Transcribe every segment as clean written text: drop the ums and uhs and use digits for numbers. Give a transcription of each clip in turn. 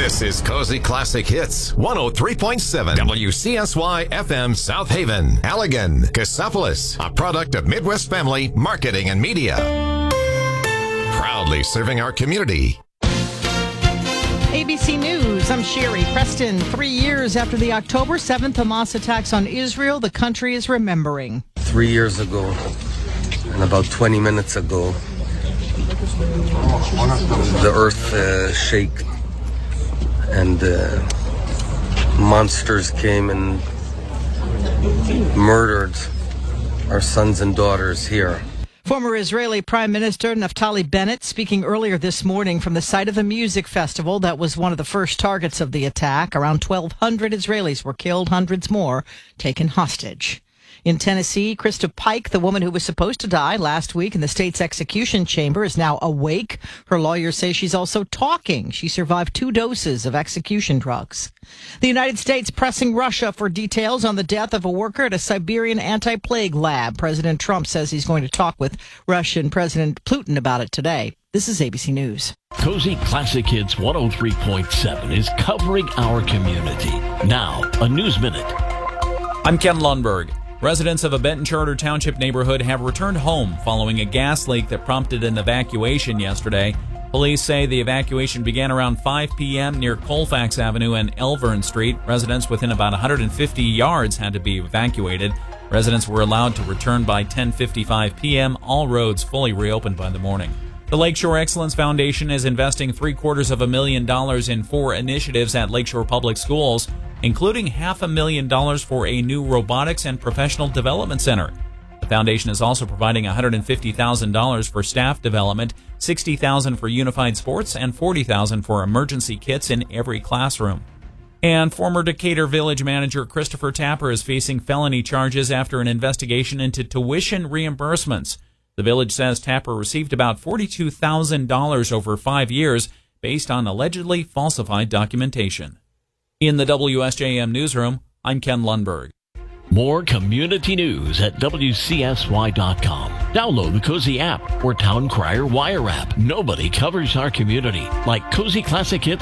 This is Cozy Classic Hits, 103.7 WCSY FM South Haven, Allegan, Cassopolis, a product of Midwest Family Marketing and Media. Proudly serving our community. ABC News, I'm Sherry Preston. 3 years after the October 7th Hamas attacks on Israel, the country is remembering. 3 years ago, and about 20 minutes ago, the earth shook, and monsters came and murdered our sons and daughters here. Former Israeli Prime Minister Naftali Bennett speaking earlier this morning from the site of a music festival that was one of the first targets of the attack. Around 1,200 Israelis were killed, hundreds more taken hostage. In Tennessee, Krista Pike, the woman who was supposed to die last week in the state's execution chamber, is now awake. Her lawyers say she's also talking. She survived 2 doses of execution drugs. The United States pressing Russia for details on the death of a worker at a Siberian anti-plague lab. President Trump says he's going to talk with Russian President Putin about it today. This is ABC News. Cozy Classic Hits 103.7 is covering our community. Now, a News Minute. I'm Ken Lundberg. Residents of a Benton Charter Township neighborhood have returned home following a gas leak that prompted an evacuation yesterday. Police say the evacuation began around 5 p.m. near Colfax Avenue and Elvern Street. Residents within about 150 yards had to be evacuated. Residents were allowed to return by 10:55 p.m. All roads fully reopened by the morning. The Lakeshore Excellence Foundation is investing $750,000 in 4 initiatives at Lakeshore Public Schools, including $500,000 for a new robotics and professional development center. The foundation is also providing $150,000 for staff development, $60,000 for unified sports, and $40,000 for emergency kits in every classroom. And former Decatur Village manager Christopher Tapper is facing felony charges after an investigation into tuition reimbursements. The village says Tapper received about $42,000 over 5 years based on allegedly falsified documentation. In the WSJM newsroom, I'm Ken Lundberg. More community news at WCSY.com. Download the Cozy app or Town Crier Wire app. Nobody covers our community like Cozy Classic Hits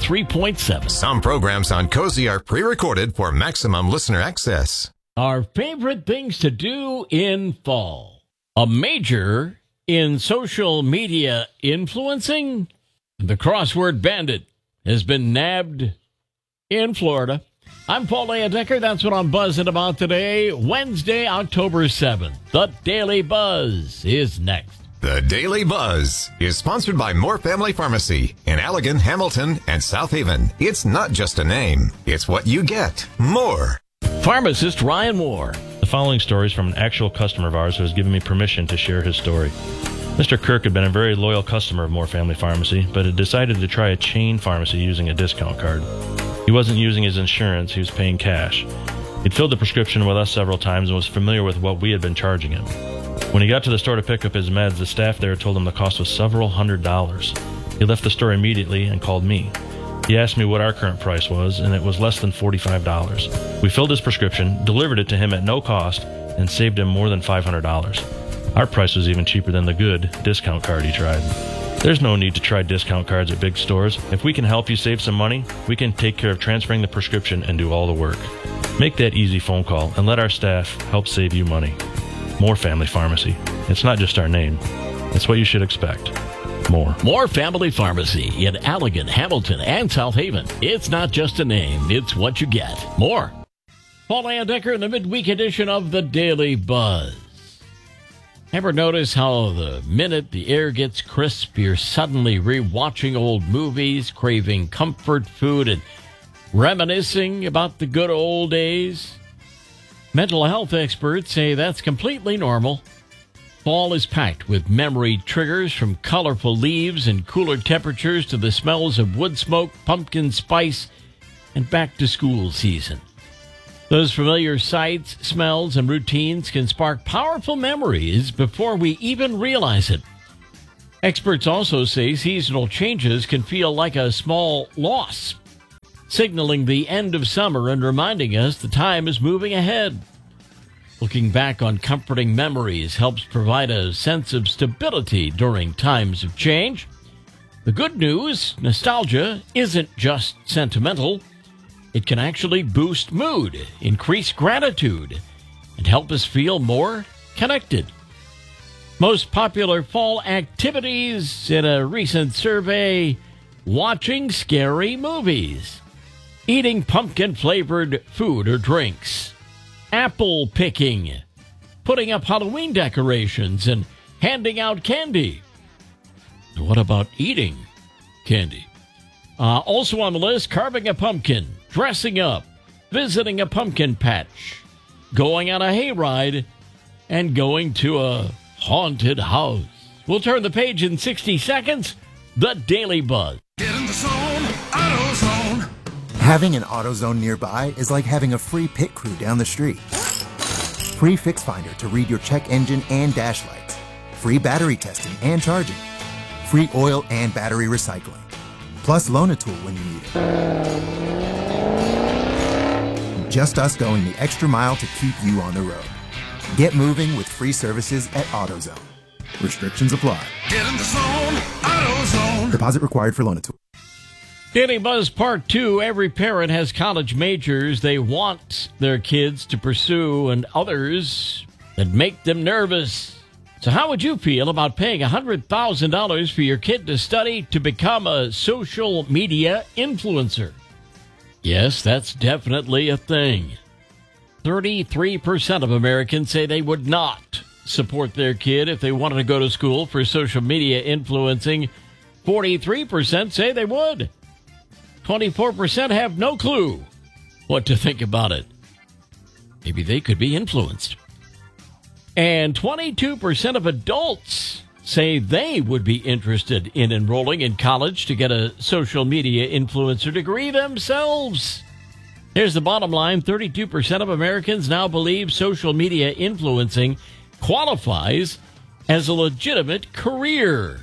103.7. Some programs on Cozy are pre-recorded for maximum listener access. Our favorite things to do in fall. A major in social media influencing? The crossword bandit has been nabbed in Florida. I'm Paul Leodecker. That's what I'm buzzing about today, Wednesday, October 7th. The Daily Buzz is next. The Daily Buzz is sponsored by Moore Family Pharmacy in Allegan, Hamilton, and South Haven. It's not just a name. It's what you get. More. Pharmacist Ryan Moore. The following story is from an actual customer of ours who has given me permission to share his story. Mr. Kirk had been a very loyal customer of Moore Family Pharmacy, but had decided to try a chain pharmacy using a discount card. He wasn't using his insurance, he was paying cash. He'd filled the prescription with us several times and was familiar with what we had been charging him. When he got to the store to pick up his meds, the staff there told him the cost was several $100s. He left the store immediately and called me. He asked me what our current price was, and it was less than $45. We filled his prescription, delivered it to him at no cost, and saved him more than $500. Our price was even cheaper than the good discount card he tried. There's no need to try discount cards at big stores. If we can help you save some money, we can take care of transferring the prescription and do all the work. Make that easy phone call and let our staff help save you money. Moore Family Pharmacy. It's not just our name. It's what you should expect. Moore Family Pharmacy in Allegan, Hamilton, and South Haven. It's not just a name, it's what you get. More. Paul Leodecker in the midweek edition of the Daily Buzz. Ever notice how the minute the air gets crisp, you're suddenly re-watching old movies, craving comfort food, and reminiscing about the good old days? Mental health experts say that's completely normal. Fall is packed with memory triggers, from colorful leaves and cooler temperatures to the smells of wood smoke, pumpkin spice, and back-to-school season. Those familiar sights, smells, and routines can spark powerful memories before we even realize it. Experts also say seasonal changes can feel like a small loss, signaling the end of summer and reminding us the time is moving ahead. Looking back on comforting memories helps provide a sense of stability during times of change. The good news, nostalgia isn't just sentimental. It can actually boost mood, increase gratitude, and help us feel more connected. Most popular fall activities in a recent survey: watching scary movies, eating pumpkin-flavored food or drinks, apple picking, putting up Halloween decorations, and handing out candy. What about eating candy? Also on the list, carving a pumpkin, dressing up, visiting a pumpkin patch, going on a hayride, and going to a haunted house. We'll turn the page in 60 seconds. The Daily Buzz. Get in the zone, AutoZone. Having an AutoZone nearby is like having a free pit crew down the street. Free Fix Finder to read your check engine and dash lights. Free battery testing and charging. Free oil and battery recycling. Plus Loan-A-Tool when you need it. Just us going the extra mile to keep you on the road. Get moving with free services at AutoZone. Restrictions apply. Get in the zone, AutoZone. Deposit required for Loan-A-Tool. Daily Buzz Part 2. Every parent has college majors they want their kids to pursue and others that make them nervous. So how would you feel about paying $100,000 for your kid to study to become a social media influencer? Yes, that's definitely a thing. 33% of Americans say they would not support their kid if they wanted to go to school for social media influencing. 43% say they would. 24% have no clue what to think about it. Maybe they could be influenced. And 22% of adults say they would be interested in enrolling in college to get a social media influencer degree themselves. Here's the bottom line. 32% of Americans now believe social media influencing qualifies as a legitimate career.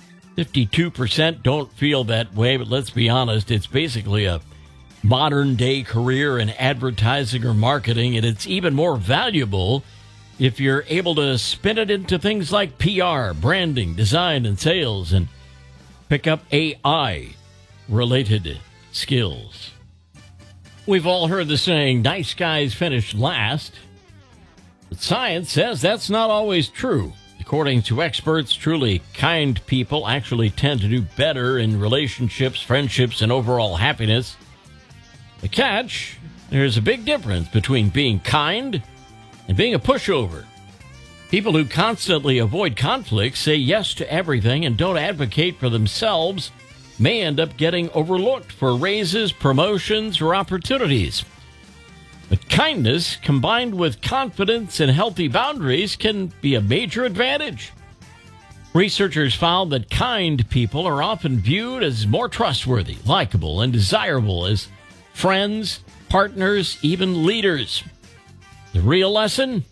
52% don't feel that way, but let's be honest, it's basically a modern-day career in advertising or marketing, and it's even more valuable if you're able to spin it into things like PR, branding, design, and sales, and pick up AI-related skills. We've all heard the saying, nice guys finish last. But science says that's not always true. According to experts, truly kind people actually tend to do better in relationships, friendships, and overall happiness. The catch, there's a big difference between being kind and being a pushover. People who constantly avoid conflict, say yes to everything, and don't advocate for themselves may end up getting overlooked for raises, promotions, or opportunities. But kindness, combined with confidence and healthy boundaries, can be a major advantage. Researchers found that kind people are often viewed as more trustworthy, likable, and desirable as friends, partners, even leaders. The real lesson?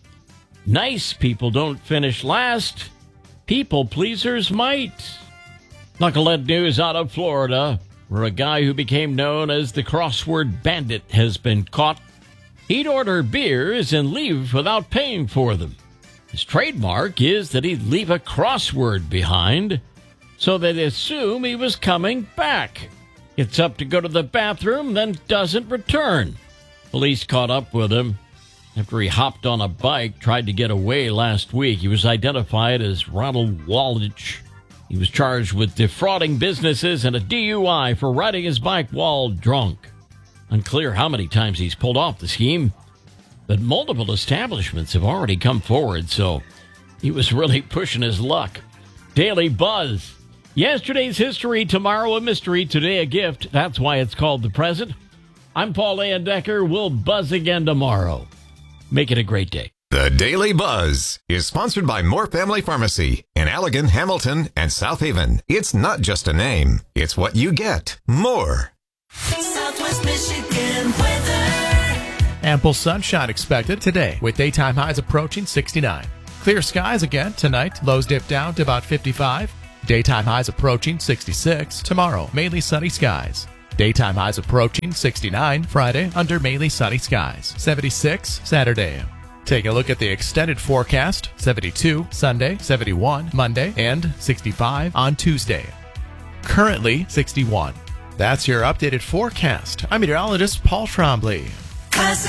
Nice people don't finish last. People pleasers might. Knucklehead news out of Florida, where a guy who became known as the Crossword Bandit has been caught. He'd order beers and leave without paying for them. His trademark is that he'd leave a crossword behind so they'd assume he was coming back. Gets up to go to the bathroom, then doesn't return. Police caught up with him after he hopped on a bike, tried to get away last week. He was identified as Ronald Wallach. He was charged with defrauding businesses and a DUI for riding his bike while drunk. Unclear how many times he's pulled off the scheme, but multiple establishments have already come forward, so he was really pushing his luck. Daily Buzz. Yesterday's history, tomorrow a mystery, today a gift. That's why it's called the present. I'm Paul Landecker. We'll buzz again tomorrow. Make it a great day. The Daily Buzz is sponsored by Moore Family Pharmacy in Allegan, Hamilton, and South Haven. It's not just a name, it's what you get. More. Southwest Michigan weather. Ample sunshine expected today with daytime highs approaching 69. Clear skies again tonight. Lows dip down to about 55. Daytime highs approaching 66. Tomorrow, mainly sunny skies. Daytime highs approaching 69 Friday under mainly sunny skies. 76 Saturday. Take a look at the extended forecast. 72 Sunday, 71 Monday, and 65 on Tuesday. Currently 61. That's your updated forecast. I'm meteorologist Paul Trombley. Classic.